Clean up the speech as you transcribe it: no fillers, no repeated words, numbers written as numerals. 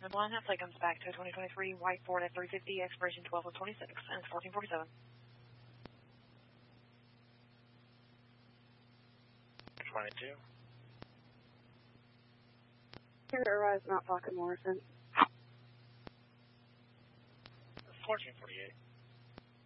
1, flight comes back to 2023 white Ford F350, expiration 12/26, and it's 1447. 22. Here arrives Mount Falcon Morrison. 1448.